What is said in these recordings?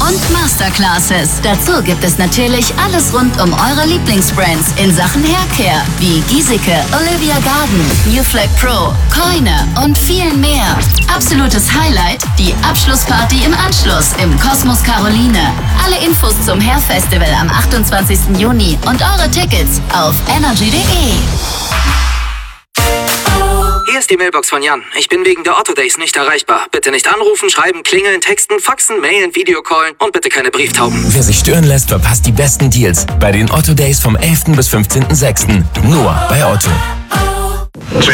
und Masterclasses. Dazu gibt es natürlich alles rund um eure Lieblingsbrands in Sachen Haircare, wie Giesecke, Olivia Garden, New Flag Pro, Koine und viel mehr. Absolutes Highlight, die Abschlussparty im Anschluss im Kosmos Caroline. Alle Infos zum Hair Festival am 28. Juni und eure Tickets auf energy.de. Hier ist die Mailbox von Jan. Ich bin wegen der Otto Days nicht erreichbar. Bitte nicht anrufen, schreiben, klingeln, texten, faxen, mailen, Videocallen und bitte keine Brieftauben. Wer sich stören lässt, verpasst die besten Deals bei den Otto Days vom 11. bis 15.06. Nur bei Otto. 10, 9,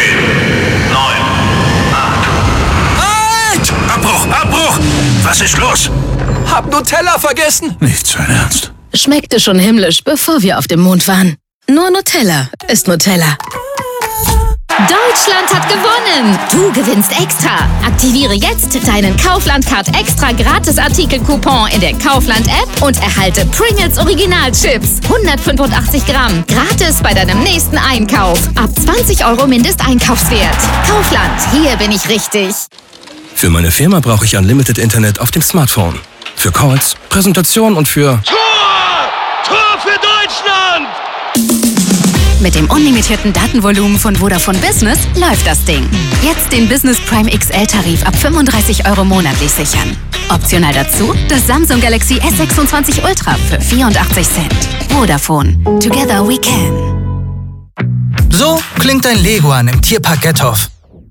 8. Halt! Abbruch! Was ist los? Hab Nutella vergessen. Nicht sein Ernst. Schmeckte schon himmlisch, bevor wir auf dem Mond waren. Nur Nutella ist Nutella. Deutschland hat gewonnen! Du gewinnst extra! Aktiviere jetzt deinen Kaufland-Card extra Gratis-Artikel-Coupon in der Kaufland-App und erhalte Pringles Original-Chips. 185 Gramm. Gratis bei deinem nächsten Einkauf. Ab 20 € Mindesteinkaufswert. Kaufland, hier bin ich richtig. Für meine Firma brauche ich Unlimited Internet auf dem Smartphone. Für Calls, Präsentationen und für... Tor für Deutschland! Mit dem unlimitierten Datenvolumen von Vodafone Business läuft das Ding. Jetzt den Business Prime XL-Tarif ab 35 € monatlich sichern. Optional dazu das Samsung Galaxy S26 Ultra für 84 Cent. Vodafone. Together we can. So klingt ein Leguan im Tierpark Gethoff.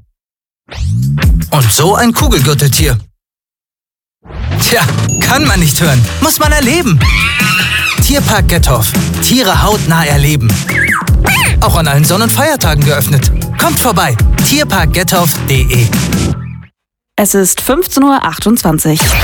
Und so ein Kugelgürteltier. Tja, kann man nicht hören, muss man erleben. Tierpark Gethoff. Tiere hautnah erleben. Auch an allen Sonn- und Feiertagen geöffnet. Kommt vorbei. tierparkgethoff.de. Es ist 15:28 Uhr.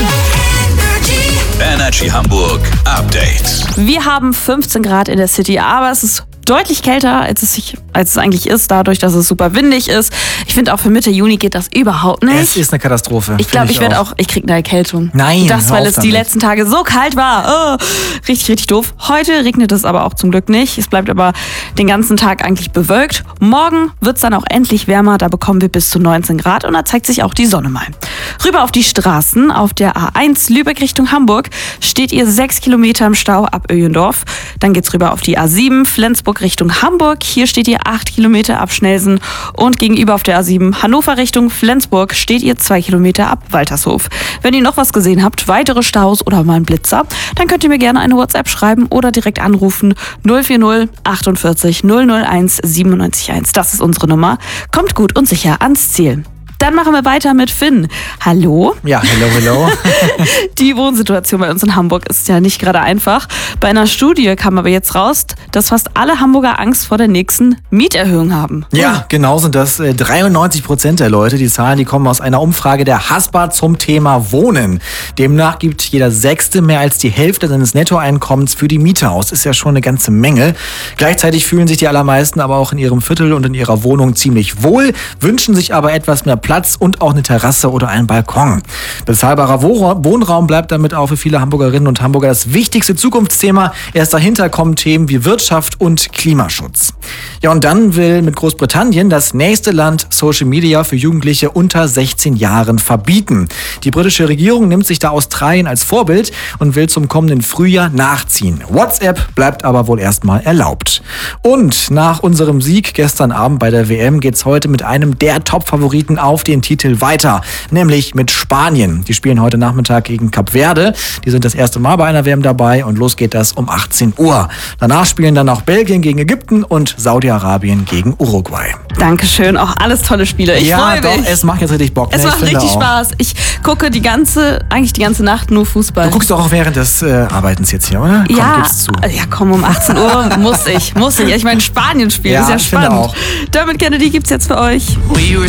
Energy Hamburg Update. Wir haben 15 Grad in der City, aber es ist deutlich kälter, als es eigentlich ist, dadurch, dass es super windig ist. Ich finde, auch für Mitte Juni geht das überhaupt nicht. Es ist eine Katastrophe. Ich glaube, ich kriege eine Erkältung. Nein, weil es die letzten Tage so kalt war. Oh, richtig, richtig doof. Heute regnet es aber auch zum Glück nicht. Es bleibt aber den ganzen Tag eigentlich bewölkt. Morgen wird es dann auch endlich wärmer. Da bekommen wir bis zu 19 Grad und da zeigt sich auch die Sonne mal. Rüber auf die Straßen. Auf der A1 Lübeck Richtung Hamburg steht ihr 6 Kilometer im Stau ab Öhlendorf. Dann geht's rüber auf die A7 Flensburg Richtung Hamburg. Hier steht ihr 8 Kilometer ab Schnelsen. Und gegenüber auf der A7 Hannover Richtung Flensburg steht ihr 2 Kilometer ab Waltershof. Wenn ihr noch was gesehen habt, weitere Staus oder mal einen Blitzer, dann könnt ihr mir gerne eine WhatsApp schreiben oder direkt anrufen 040 48 001 97 1. Das ist unsere Nummer. Kommt gut und sicher ans Ziel. Dann machen wir weiter mit Finn. Hallo? Ja, hello. Die Wohnsituation bei uns in Hamburg ist ja nicht gerade einfach. Bei einer Studie kam aber jetzt raus, dass fast alle Hamburger Angst vor der nächsten Mieterhöhung haben. Ja, genau sind das 93% der Leute. Die Zahlen, die kommen aus einer Umfrage der Haspa zum Thema Wohnen. Demnach gibt jeder Sechste mehr als die Hälfte seines Nettoeinkommens für die Miete aus. Ist ja schon eine ganze Menge. Gleichzeitig fühlen sich die allermeisten aber auch in ihrem Viertel und in ihrer Wohnung ziemlich wohl, wünschen sich aber etwas mehr Platz und auch eine Terrasse oder einen Balkon. Bezahlbarer Wohnraum bleibt damit auch für viele Hamburgerinnen und Hamburger das wichtigste Zukunftsthema. Erst dahinter kommen Themen wie Wirtschaft und Klimaschutz. Ja, und dann will mit Großbritannien das nächste Land Social Media für Jugendliche unter 16 Jahren verbieten. Die britische Regierung nimmt sich da Australien als Vorbild und will zum kommenden Frühjahr nachziehen. WhatsApp bleibt aber wohl erstmal erlaubt. Und nach unserem Sieg gestern Abend bei der WM geht's heute mit einem der Top-Favoriten auf den Titel weiter, nämlich mit Spanien. Die spielen heute Nachmittag gegen Kap Verde. Die sind das erste Mal bei einer WM dabei und los geht das um 18 Uhr. Danach spielen dann auch Belgien gegen Ägypten und Saudi-Arabien gegen Uruguay. Dankeschön, auch alles tolle Spiele. Ich freue mich. Es macht jetzt richtig Bock. Es macht richtig Spaß. Ich gucke die ganze Nacht nur Fußball. Du guckst doch auch während des Arbeitens jetzt hier, oder? Komm, um 18 Uhr muss ich. Ich meine, Spanien spielen, ist ja spannend. Auch. Dermot Kennedy gibt's jetzt für euch. We were